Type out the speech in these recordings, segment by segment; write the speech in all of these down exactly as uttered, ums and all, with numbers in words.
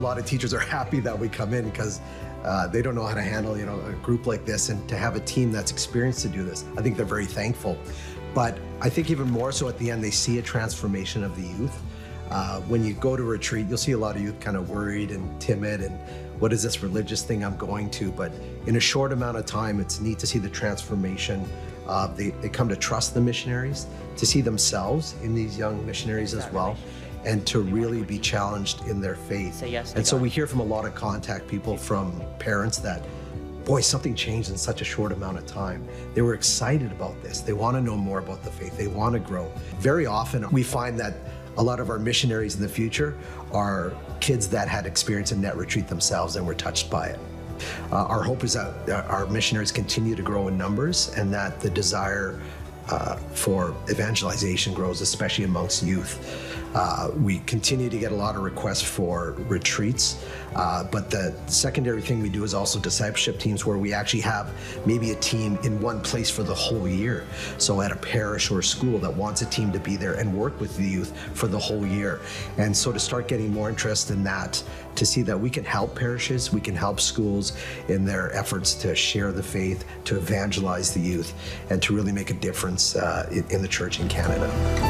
A lot of teachers are happy that we come in because uh, they don't know how to handle, you know, a group like this, and to have a team that's experienced to do this, I think they're very thankful. But I think even more so at the end, they see a transformation of the youth. Uh, when you go to retreat, you'll see a lot of youth kind of worried and timid and what is this religious thing I'm going to? But in a short amount of time, it's neat to see the transformation. Uh, they, they come to trust the missionaries, to see themselves in these young missionaries as well, and to really be challenged in their faith. Yes and so we hear from a lot of contact people, from parents, that, boy, something changed in such a short amount of time. They were excited about this. They want to know more about the faith. They want to grow. Very often we find that a lot of our missionaries in the future are kids that had experienced a net retreat themselves and were touched by it. Uh, our hope is that our missionaries continue to grow in numbers, and that the desire uh, for evangelization grows, especially amongst youth. Uh, we continue to get a lot of requests for retreats, uh, but the secondary thing we do is also discipleship teams, where we actually have maybe a team in one place for the whole year. So at a parish or a school that wants a team to be there and work with the youth for the whole year. And so to start getting more interest in that, to see that we can help parishes, we can help schools in their efforts to share the faith, to evangelize the youth, and to really make a difference uh, in, in the church in Canada.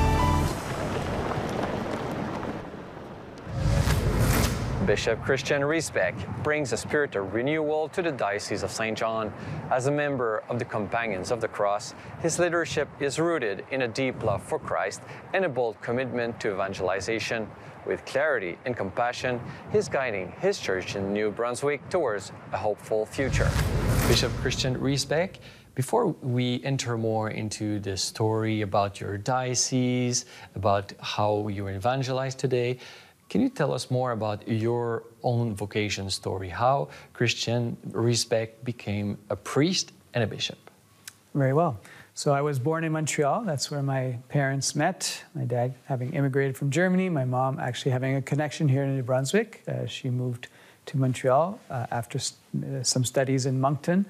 Bishop Christian Riesbeck brings a spirit of renewal to the Diocese of Saint John. As a member of the Companions of the Cross, his leadership is rooted in a deep love for Christ and a bold commitment to evangelization. With clarity and compassion, he's guiding his church in New Brunswick towards a hopeful future. Bishop Christian Riesbeck, before we enter more into the story about your diocese, about how you evangelize today, can you tell us more about your own vocation story, how Christian Riesbeck became a priest and a bishop? Very well. So I was born in Montreal. That's where my parents met. My dad having immigrated from Germany, my mom actually having a connection here in New Brunswick. Uh, she moved to Montreal uh, after st- some studies in Moncton.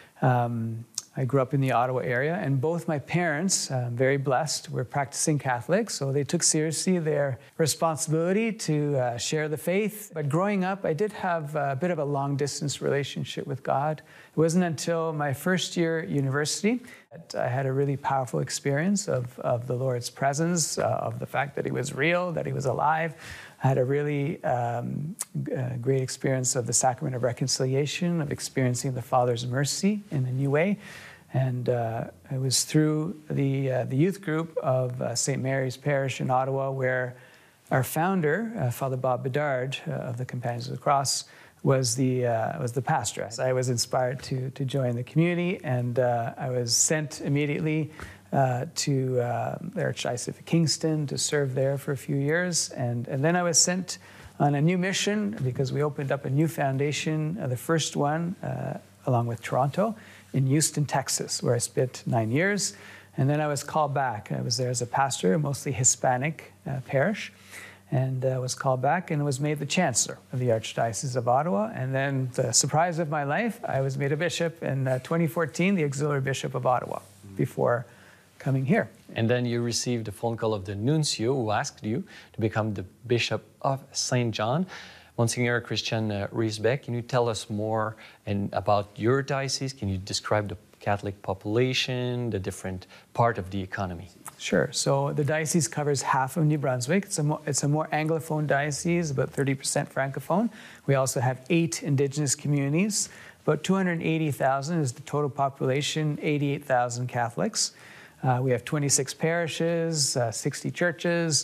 Um, I grew up in the Ottawa area, and both my parents, uh, very blessed, were practicing Catholics, so they took seriously their responsibility to uh, share the faith. But growing up, I did have a bit of a long-distance relationship with God. It wasn't until my first year at university that I had a really powerful experience of, of the Lord's presence, uh, of the fact that He was real, that He was alive. I had a really um, uh, great experience of the Sacrament of Reconciliation, of experiencing the Father's mercy in a new way. And uh, it was through the, uh, the youth group of uh, Saint Mary's Parish in Ottawa, where our founder, uh, Father Bob Bedard uh, of the Companions of the Cross, was the, uh, was the pastor. I was inspired to, to join the community, and uh, I was sent immediately Uh, to uh, the Archdiocese of Kingston to serve there for a few years. And, and then I was sent on a new mission because we opened up a new foundation, uh, the first one, uh, along with Toronto, in Houston, Texas, where I spent nine years. And then I was called back. I was there as a pastor, a mostly Hispanic uh, parish, and uh, was called back and was made the chancellor of the Archdiocese of Ottawa. And then the surprise of my life, I was made a bishop in uh, twenty fourteen, the auxiliary bishop of Ottawa, mm-hmm. before coming here. And then you received a phone call of the nuncio, who asked you to become the Bishop of Saint John. Monsignor Christian uh, Riesbeck, can you tell us more and about your diocese? Can you describe the Catholic population, the different part of the economy? Sure. So the diocese covers half of New Brunswick. It's a more, it's a more Anglophone diocese, about thirty percent Francophone. We also have eight Indigenous communities. About two hundred eighty thousand is the total population, eighty-eight thousand Catholics. Uh, we have twenty-six parishes, uh, sixty churches,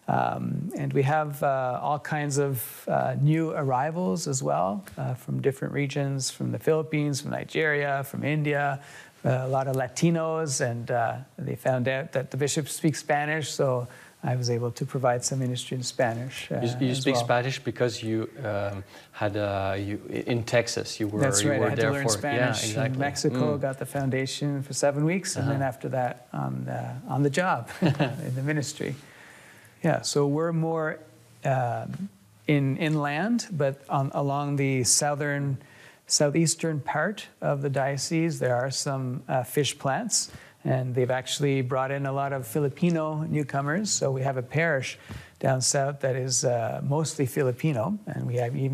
um, and we have uh, all kinds of uh, new arrivals as well uh, from different regions, from the Philippines, from Nigeria, from India, uh, a lot of Latinos, and uh, they found out that the bishop speaks Spanish, so I was able to provide some ministry in Spanish. Uh, you you speak well. Spanish because you um, had uh, you in Texas. You were That's right. You were I had there to learn for, Spanish yeah, exactly. in Mexico. Mm. Got the foundation for seven weeks, and uh-huh. then after that, on the, on the job in the ministry. Yeah. So we're more um, in inland, but on, along the southern, southeastern part of the diocese, there are some uh, fish plants. And they've actually brought in a lot of Filipino newcomers. So we have a parish down south that is uh, mostly Filipino. And we have even